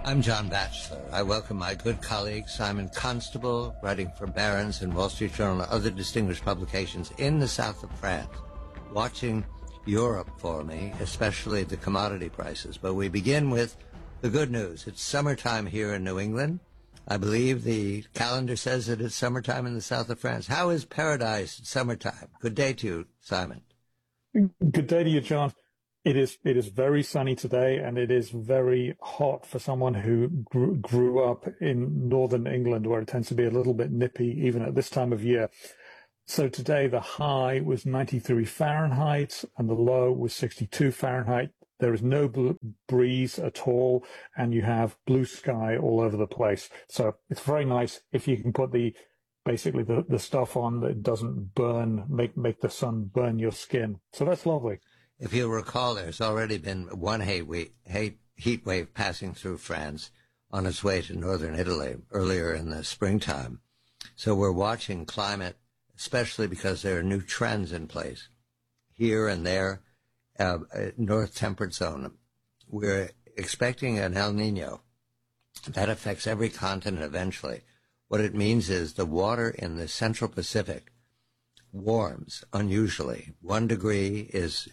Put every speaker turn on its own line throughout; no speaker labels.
I'm John Batchelor. I welcome my good colleague Simon Constable, writing for Barron's and Wall Street Journal and other distinguished publications in the south of France, watching Europe for me, especially the commodity prices. But we begin with the good news. It's summertime here in New England. I believe the calendar says that it's summertime in the south of France. How is paradise at summertime? Good day to you, Simon.
Good day to you, John. It is very sunny today, and it is very hot for someone who grew up in northern England, where it tends to be a little bit nippy even at this time of year. So today the high was 93 Fahrenheit and the low was 62 Fahrenheit. There is no breeze at all, and you have blue sky all over the place. So it's very nice if you can put basically the stuff on that doesn't burn, make the sun burn your skin. So that's lovely.
If you'll recall, there's already been one heat wave passing through France on its way to northern Italy earlier in the springtime. So we're watching climate, especially because there are new trends in place here and there, north temperate zone. We're expecting an El Nino that affects every continent eventually. What it means is the water in the Central Pacific warms unusually. 1 degree is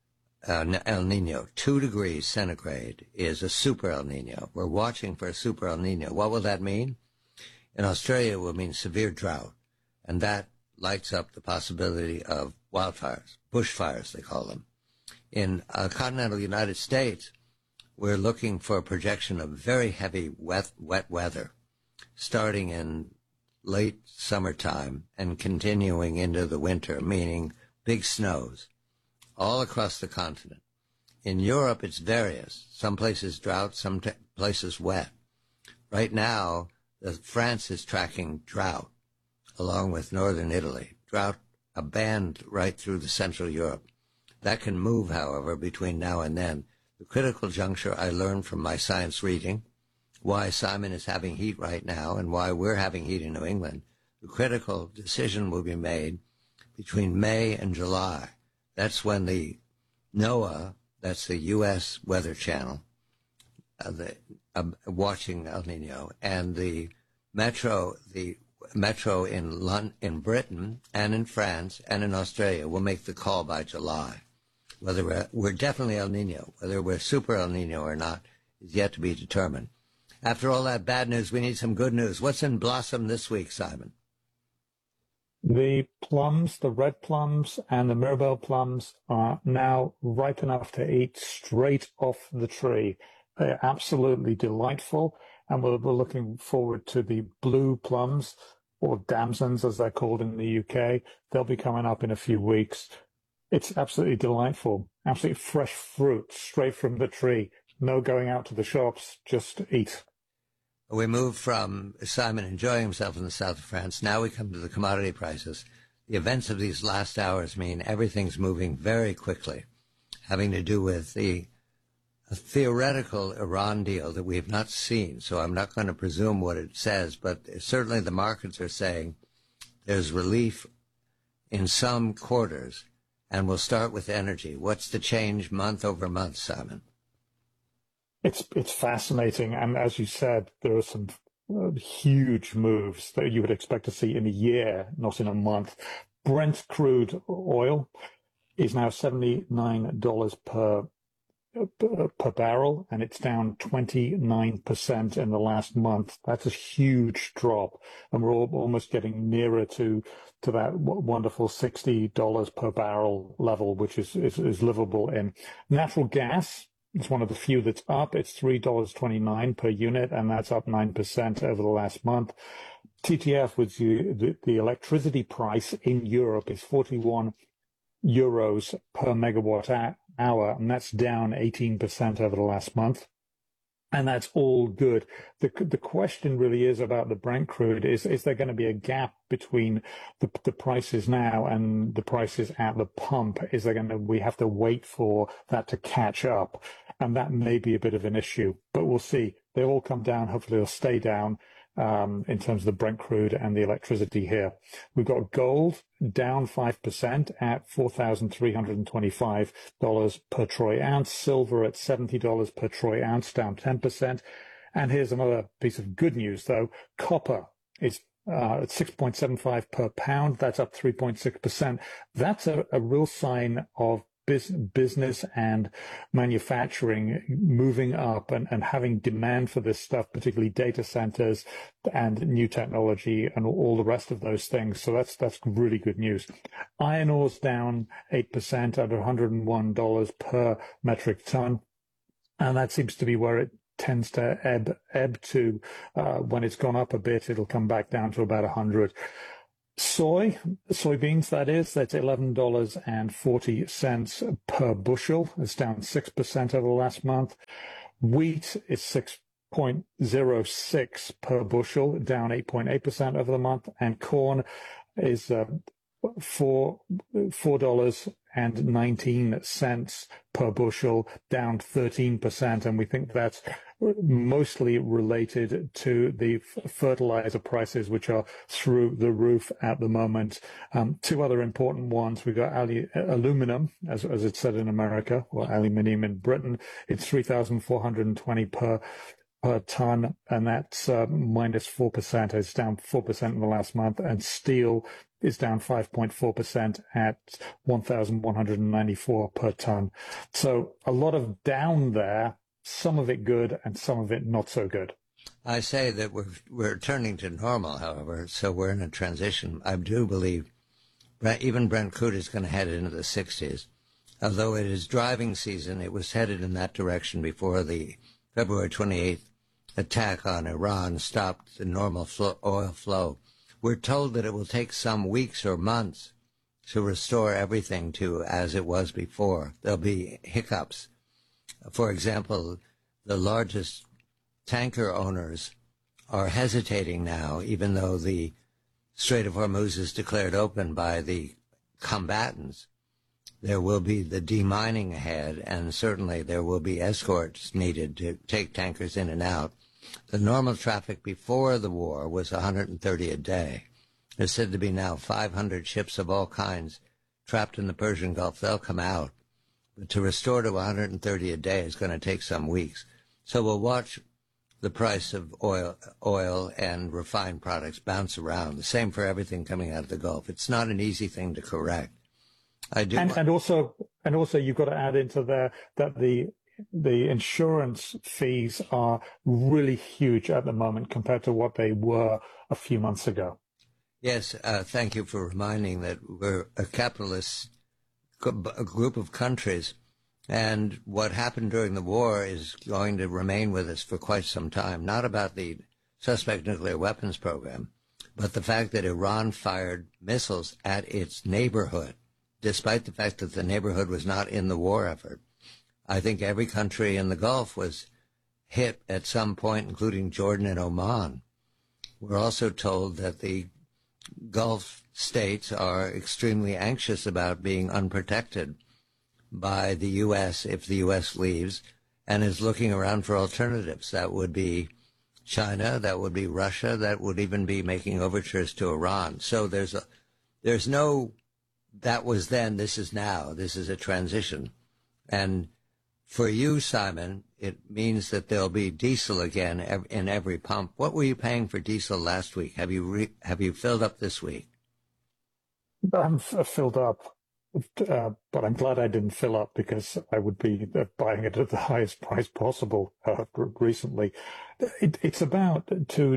El Nino. 2 degrees centigrade is a super El Nino. We're watching for a super El Nino. What will that mean? In Australia, it will mean severe drought, and that lights up the possibility of wildfires, bushfires, they call them. In continental United States, we're looking for a projection of very heavy wet weather starting in late summertime and continuing into the winter, meaning big snows all across the continent. In Europe, it's various. Some places drought, some places wet. Right now, France is tracking drought along with northern Italy. Drought, a band right through the Central Europe. That can move, however, between now and then. The critical juncture I learned from my science reading, why Simon is having heat right now and why we're having heat in New England. The critical decision will be made between May and July. That's when the NOAA, that's the U.S. Weather Channel, watching El Nino, and the metro in Britain and in France and in Australia will make the call by July. Whether we're definitely El Nino, whether we're super El Nino or not, is yet to be determined. After all that bad news, we need some good news. What's in blossom this week, Simon?
The plums, the red plums and the Mirabelle plums are now ripe enough to eat straight off the tree. They're absolutely delightful, and we're looking forward to the blue plums, or damsons as they're called in the UK. They'll be coming up in a few weeks. It's absolutely delightful, absolutely fresh fruit straight from the tree. No going out to the shops, just eat.
We move from Simon enjoying himself in the south of France. Now we come to the commodity prices. The events of these last hours mean everything's moving very quickly, having to do with the theoretical Iran deal that we have not seen. So I'm not going to presume what it says, but certainly the markets are saying there's relief in some quarters, and we'll start with energy. What's the change month over month, Simon?
It's fascinating, and as you said, there are some huge moves that you would expect to see in a year, not in a month. Brent crude oil is now $79 per barrel, and it's down 29% in the last month. That's a huge drop, and we're almost getting nearer to that wonderful $60 per barrel level, which is livable in. Natural gas, it's one of the few that's up. It's $3.29 per unit, and that's up 9% over the last month. TTF, with the electricity price in Europe, is 41 euros per megawatt hour, and that's down 18% over the last month. And that's all good. The question really is about the Brent crude is there going to be a gap between the prices now and the prices at the pump? We have to wait for that to catch up? And that may be a bit of an issue, but we'll see. They'll all come down. Hopefully they'll stay down in terms of the Brent crude and the electricity here. We've got gold down 5% at $4,325 per troy ounce. Silver at $70 per troy ounce, down 10%. And here's another piece of good news, though. Copper is at 6.75 per pound. That's up 3.6%. That's a real sign of business and manufacturing moving up and having demand for this stuff, particularly data centers and new technology and all the rest of those things. So that's really good news. Iron ore's down 8% at $101 per metric ton. And that seems to be where it tends to ebb to. When it's gone up a bit, it'll come back down to about 100. Soybeans, that's $11.40 per bushel. It's down 6% over the last month. Wheat is 6.06 per bushel, down 8.8% over the month. And corn is $4.19 per bushel, down 13%. And we think that's mostly related to the fertilizer prices, which are through the roof at the moment. Two other important ones. We've got aluminum, as it's said in America, or aluminium in Britain. It's 3,420 per ton, and that's minus 4%. It's down 4% in the last month. And steel is down 5.4% at 1,194 per ton. So a lot of down there, some of it good and some of it not so good.
I say that we're turning to normal, however, so we're in a transition. I do believe even Brent crude is going to head into the 60s. Although it is driving season, it was headed in that direction before the February 28th attack on Iran stopped the normal oil flow. We're told that it will take some weeks or months to restore everything to as it was before. There'll be hiccups. For example, the largest tanker owners are hesitating now, even though the Strait of Hormuz is declared open by the combatants. There will be the demining ahead, and certainly there will be escorts needed to take tankers in and out. The normal traffic before the war was 130 a day. There's said to be now 500 ships of all kinds trapped in the Persian Gulf. They'll come out. But to restore to 130 a day is going to take some weeks. So we'll watch the price of oil and refined products bounce around. The same for everything coming out of the Gulf. It's not an easy thing to correct.
And also you've got to add into there that the insurance fees are really huge at the moment compared to what they were a few months ago.
Yes, thank you for reminding that we're a capitalist a group of countries, and what happened during the war is going to remain with us for quite some time, not about the suspect nuclear weapons program, but the fact that Iran fired missiles at its neighborhood, despite the fact that the neighborhood was not in the war effort. I think every country in the Gulf was hit at some point, including Jordan and Oman. We're also told that the Gulf states are extremely anxious about being unprotected by the U.S. if the U.S. leaves, and is looking around for alternatives. That would be China, that would be Russia, that would even be making overtures to Iran. So there's no, that was then, this is now, this is a transition. And for you, Simon, it means that there'll be diesel again in every pump. What were you paying for diesel last week? Have you filled up this week?
I'm filled up, but I'm glad I didn't fill up because I would be buying it at the highest price possible recently. It's about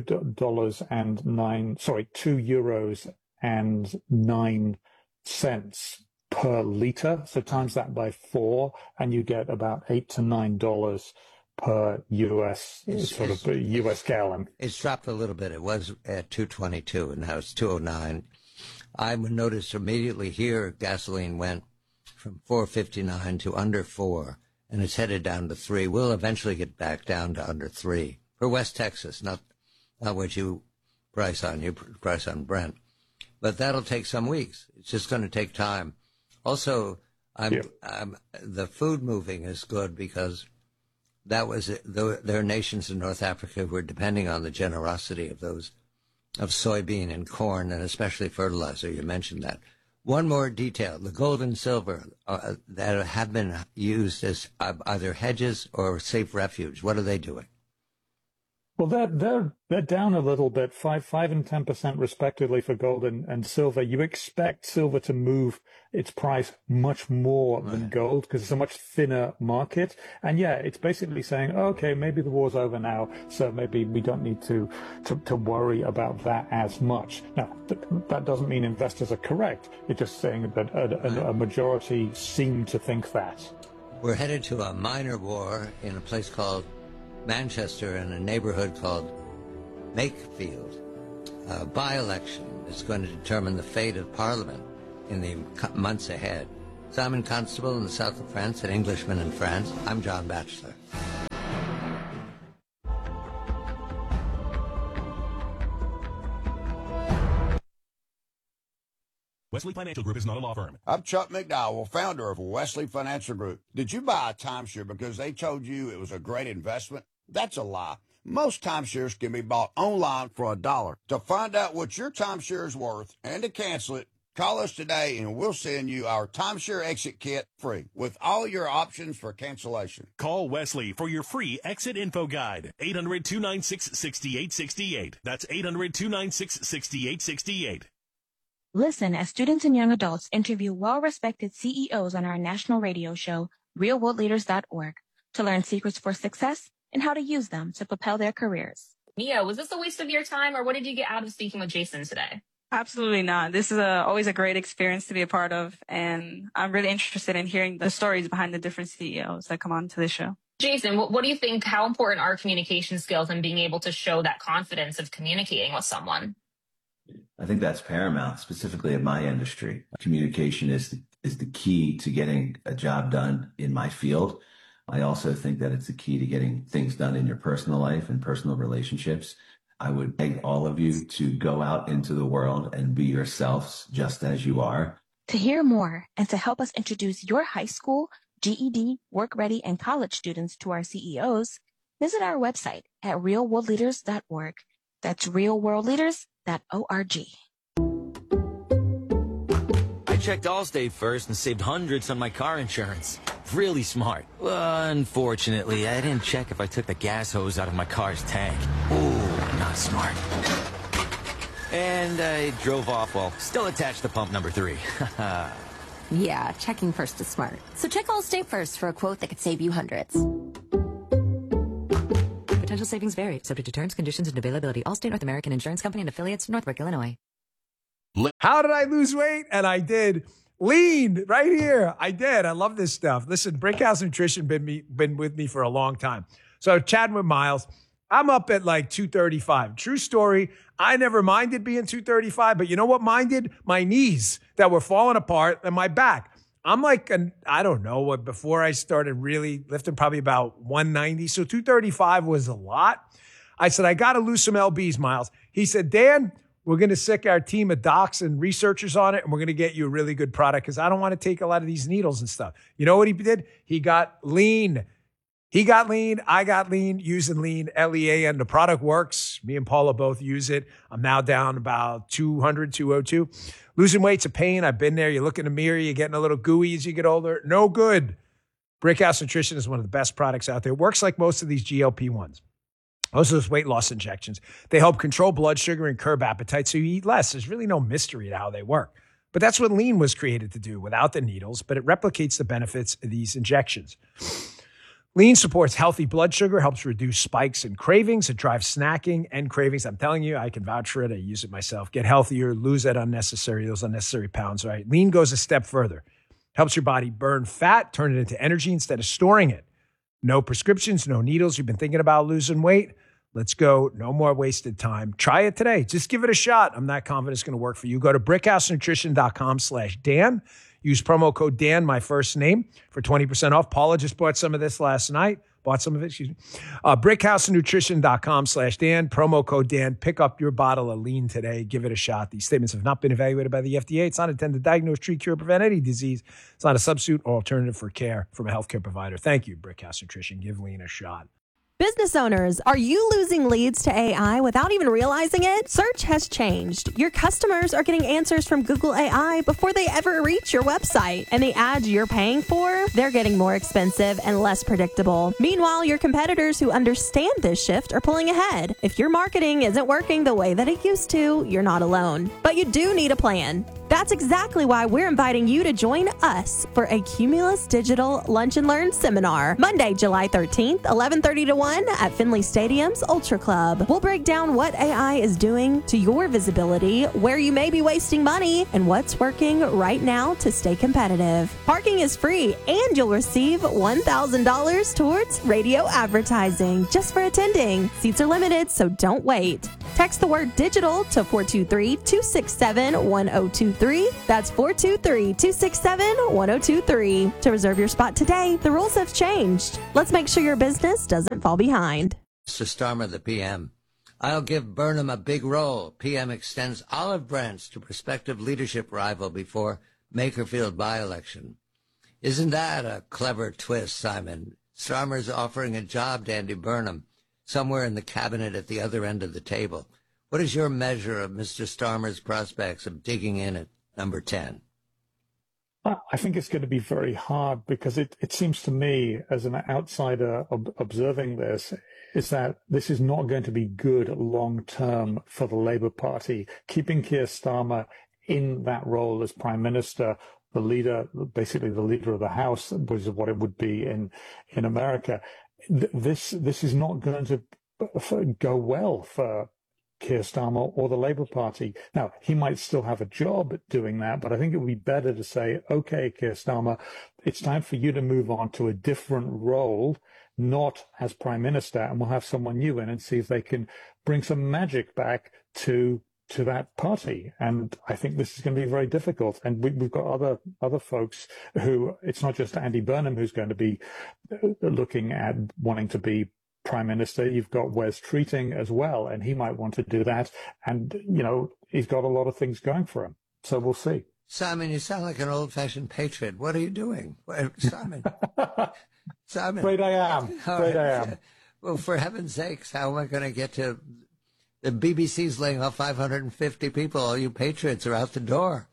€2.09 per liter. So times that by 4, and you get about $8 to $9 per US gallon.
It's dropped a little bit. It was at 222, and now it's 209. I would notice immediately here gasoline went from 4.59 to under 4, and it's headed down to 3. We'll eventually get back down to under 3 for West Texas, not what you price on. You price on Brent, but that'll take some weeks. It's just going to take time. Also, the food moving is good because that was there are nations in North Africa who are depending on the generosity of those of soybean and corn, and especially fertilizer. You mentioned that. One more detail: the gold and silver that have been used as either hedges or safe refuge. What are they doing?
Well, they're down a little bit, 5 and 10% respectively for gold and silver. You expect silver to move its price much more than
Right.
gold because it's a much thinner market. And yeah, it's basically saying, oh, okay, maybe the war's over now, so maybe we don't need to worry about that as much. Now, that doesn't mean investors are correct. It's just saying that
Right.
a majority seem to think that.
We're headed to a minor war in a place called Manchester in a neighborhood called Makefield. A by-election is going to determine the fate of Parliament in the months ahead. Simon Constable in the south of France, an Englishman in France. I'm John Batchelor.
Wesley Financial Group is not a law firm.
I'm Chuck McDowell, founder of Wesley Financial Group. Did you buy a timeshare because they told you it was a great investment? That's a lie. Most timeshares can be bought online for $1. To find out what your timeshare is worth and to cancel it, call us today and we'll send you our timeshare exit kit free with all your options for cancellation.
Call Wesley for your free exit info guide. 800-296-6868. That's 800-296-6868.
Listen as students and young adults interview well-respected CEOs on our national radio show, realworldleaders.org, to learn secrets for success and how to use them to propel their careers.
Mia, was this a waste of your time, or what did you get out of speaking with Jason today?
Absolutely not. This is always a great experience to be a part of, and I'm really interested in hearing the stories behind the different CEOs that come on to the show.
Jason, what do you think, how important are communication skills and being able to show that confidence of communicating with someone?
I think that's paramount, specifically in my industry. Communication is the key to getting a job done in my field. I also think that it's the key to getting things done in your personal life and personal relationships. I would beg all of you to go out into the world and be yourselves just as you are.
To hear more and to help us introduce your high school, GED, work-ready, and college students to our CEOs, visit our website at realworldleaders.org. That's realworldleaders.org.
I checked Allstate first and saved hundreds on my car insurance. Really smart. Unfortunately, I didn't check if I took the gas hose out of my car's tank. Ooh, not smart. And I drove off while still attached to pump number 3.
Yeah, checking first is smart. So check Allstate first for a quote that could save you hundreds.
Potential savings vary, subject to terms, conditions, and availability. Allstate North American Insurance Company and affiliates, Northbrook, Illinois.
How did I lose weight? And I did. Lean right here. I did. I love this stuff. Listen, Brickhouse Nutrition been with me for a long time. So chatting with Miles, I'm up at like 235. True story. I never minded being 235, but you know what minded? My knees that were falling apart and my back. I'm like, I don't know what, before I started really lifting, probably about 190. So 235 was a lot. I said, I got to lose some LBs, Miles. He said, Dan, we're going to sick our team of docs and researchers on it, and we're going to get you a really good product because I don't want to take a lot of these needles and stuff. You know what he did? He got lean. He got lean. I got lean using lean, LEA, and the product works. Me and Paula both use it. I'm now down about 200, 202. Losing weight's a pain. I've been there. You look in the mirror, you're getting a little gooey as you get older. No good. Brickhouse Nutrition is one of the best products out there. It works like most of these GLP-1s. Most of those weight loss injections. They help control blood sugar and curb appetite so you eat less. There's really no mystery to how they work. But that's what lean was created to do without the needles, but it replicates the benefits of these injections. Lean supports healthy blood sugar, helps reduce spikes and cravings. It drives snacking and cravings. I'm telling you, I can vouch for it. I use it myself. Get healthier, lose those unnecessary pounds, right? Lean goes a step further. Helps your body burn fat, turn it into energy instead of storing it. No prescriptions, no needles. You've been thinking about losing weight? Let's go. No more wasted time. Try it today. Just give it a shot. I'm not confident it's going to work for you. Go to brickhousenutrition.com/Dan. Use promo code Dan, my first name, for 20% off. Paula just bought some of this last night. brickhousenutrition.com/Dan. Promo code Dan. Pick up your bottle of lean today. Give it a shot. These statements have not been evaluated by the FDA. It's not intended to diagnose, treat, cure, prevent any disease. It's not a substitute or alternative for care from a healthcare provider. Thank you, Brickhouse Nutrition. Give lean a shot.
Business owners, are you losing leads to AI without even realizing it? Search has changed. Your customers are getting answers from Google AI before they ever reach your website. And the ads you're paying for, they're getting more expensive and less predictable. Meanwhile, your competitors who understand this shift are pulling ahead. If your marketing isn't working the way that it used to, you're not alone. But you do need a plan. That's exactly why we're inviting you to join us for a Cumulus Digital Lunch and Learn seminar, Monday, July 13th, 11:30 to 1 at Finley Stadium's Ultra Club. We'll break down what AI is doing to your visibility, where you may be wasting money, and what's working right now to stay competitive. Parking is free, and you'll receive $1,000 towards radio advertising just for attending. Seats are limited, so don't wait. Text the word digital to 423-267-1023. That's 423-267-1023 to reserve your spot today. The rules have changed. Let's make sure your business doesn't fall behind.
Mr. Starmer, the PM. I'll give Burnham a big role. PM extends olive branch to prospective leadership rival before Makerfield by-election. Isn't that a clever twist, Simon? Starmer's offering a job to Andy Burnham, somewhere in the cabinet at the other end of the table. What is your measure of Mr. Starmer's prospects of digging in at number 10?
I think it's going to be very hard because it seems to me, as an outsider observing this, is that this is not going to be good long-term for the Labour Party. Keeping Keir Starmer in that role as Prime Minister, the leader, basically the leader of the House, which is what it would be in America, this is not going to go well for Keir Starmer or the Labour Party. Now, he might still have a job doing that, but I think it would be better to say, okay, Keir Starmer, it's time for you to move on to a different role, not as Prime Minister, and we'll have someone new in and see if they can bring some magic back to that party. And I think this is going to be very difficult. And we've got other folks who, it's not just Andy Burnham who's going to be looking at wanting to be Prime Minister. You've got Wes Treating as well, and he might want to do that. And, you know, he's got a lot of things going for him. So we'll see.
Simon, you sound like an old-fashioned patriot. What are you doing? Simon. Simon.
Afraid I am.
Well, for heaven's sakes, how am I going to get to... The BBC's laying off 550 people. All you patriots are out the door.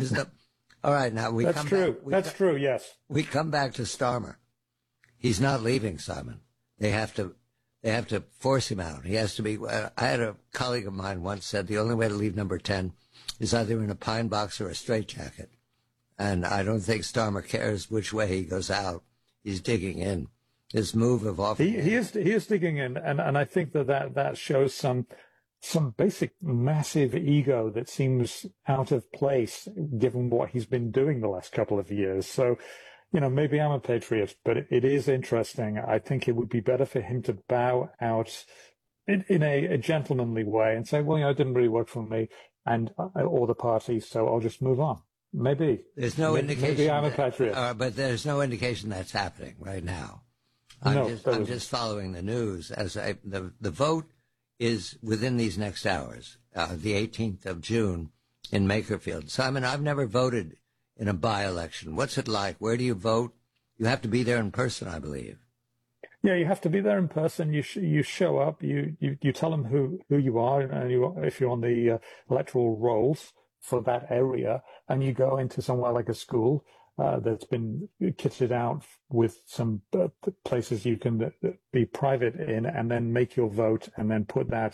All right, now we
That's
come
true.
back.
That's true, yes.
We come back to Starmer. He's not leaving, Simon. They have to force him out. He has to be. I had a colleague of mine once said the only way to leave number 10 is either in a pine box or a straitjacket. And I don't think Starmer cares which way he goes out. He's digging in. His move of offering.
He is digging in, and I think that shows some basic massive ego that seems out of place given what he's been doing the last couple of years. So, you know, maybe I'm a patriot, but it is interesting. I think it would be better for him to bow out in a gentlemanly way and say, well, you know, it didn't really work for me and or the party, so I'll just move on. Maybe.
There's no indication.
Maybe I'm a patriot.
But there's no indication that's happening right now.
I'm
just following the news. As the vote is within these next hours, the 18th of June in Makerfield. Simon, I've never voted in a by-election. What's it like? Where do you vote? You have to be there in person, I believe.
Yeah, you have to be there in person. You show up. You tell them who you are, and if you're on the electoral rolls for that area, and you go into somewhere like a school that's been kitted out with some places you can be private in, and then make your vote, and then put that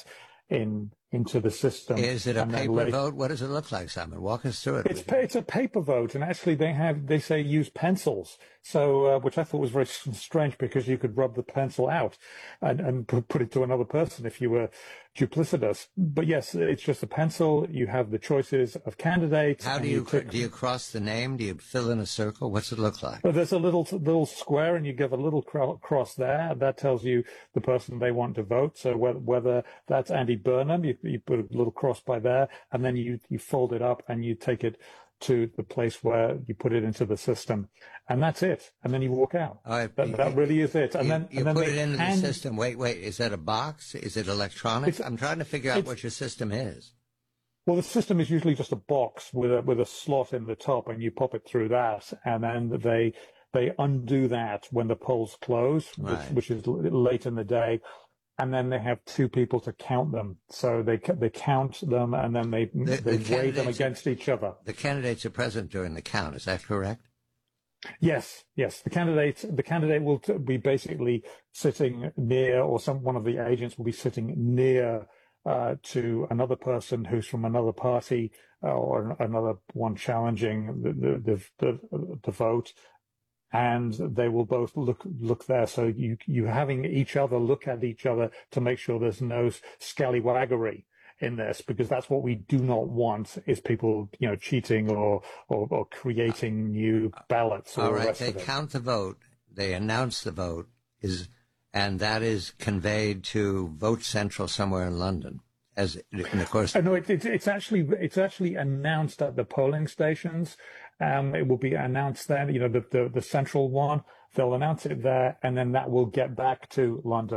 into the system.
Is it a paper vote? What does it look like, Simon? Walk us through it.
It's a paper vote, and actually they say use pencils. So, which I thought was very strange because you could rub the pencil out and put it to another person if you were duplicitous. But yes, it's just a pencil. You have the choices of candidates.
How do you cross the name? Do you fill in a circle? What's it look like?
Well, there's a little square, and you give a little cross there. That tells you the person they want to vote. So whether that's Andy Burnham, you put a little cross by there, and then you fold it up and you take it to the place where you put it into the system, and that's it. And then you walk out. That really is it. And then
put it into the system. Wait, is that a box? Is it electronic? I'm trying to figure out what your system is.
Well, the system is usually just a box with a slot in the top, and you pop it through that, and then They undo that when the polls close,
Right.
which is late in the day. And then they have two people to count them. So they count them, and then they weigh them against each other.
The candidates are present during the count. Is that correct?
Yes. The candidate will be basically sitting near, or one of the agents will be sitting near to another person who's from another party or another one challenging the vote. And they will both look there. So you having each other look at each other to make sure there's no scallywaggery in this, because that's what we do not want, is people, cheating or creating new ballots.
All right. They count the vote. They announce the vote, and that is conveyed to Vote Central somewhere in London. And of course,
no, it's actually announced at the polling stations. It will be announced there. The central one, they'll announce it there, and then that will get back to London.